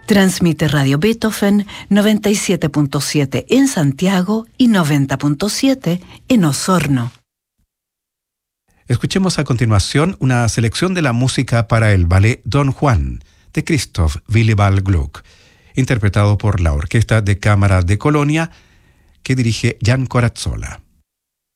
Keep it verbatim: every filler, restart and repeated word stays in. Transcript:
Transmite Radio Beethoven noventa y siete punto siete en Santiago y noventa punto siete en Osorno. Escuchemos a continuación una selección de la música para el ballet Don Juan de Christoph Willibald Gluck, interpretado por la Orquesta de Cámara de Colonia, que dirige Jan Corazzola.